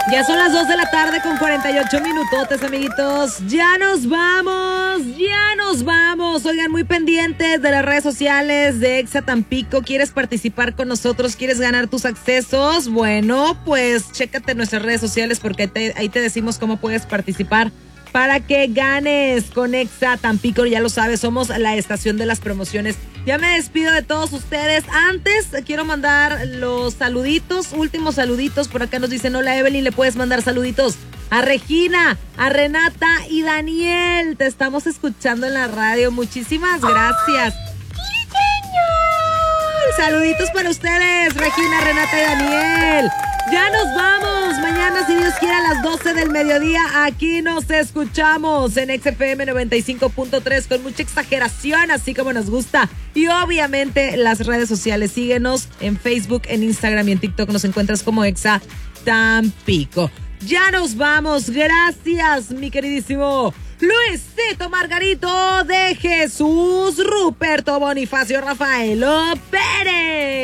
Ya son las 2 de la tarde con 48 minutotes, amiguitos. Ya nos vamos, ya nos vamos. Oigan, muy pendientes de las redes sociales de Exa Tampico. ¿Quieres participar con nosotros? ¿Quieres ganar tus accesos? Bueno, pues chécate nuestras redes sociales porque ahí te decimos cómo puedes participar para que ganes con Exa Tampico. Ya lo sabes, somos la estación de las promociones. Ya me despido de todos ustedes. Antes quiero mandar los saluditos, últimos saluditos. Por acá nos dicen, hola Evelyn, le puedes mandar saluditos a Regina, a Renata y Daniel. Te estamos escuchando en la radio. Muchísimas gracias. Saluditos para ustedes, Regina, Renata y Daniel. Ya nos vamos. Mañana, si Dios quiere, a las 12 del mediodía, aquí nos escuchamos en XFM 95.3 con mucha exageración, así como nos gusta. Y obviamente las redes sociales. Síguenos en Facebook, en Instagram y en TikTok. Nos encuentras como Exa Tampico. Ya nos vamos. Gracias, mi queridísimo Luisito Margarito de Jesús, Ruperto Bonifacio Rafaelo Pérez.